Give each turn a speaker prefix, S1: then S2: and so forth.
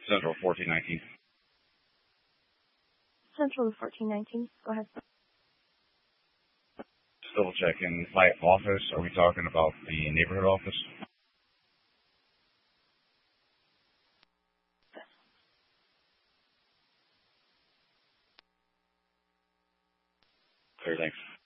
S1: Central 1419.
S2: Central 1419. Go ahead.
S1: Still checking. My office, are we talking about the neighborhood office? Clear, thanks.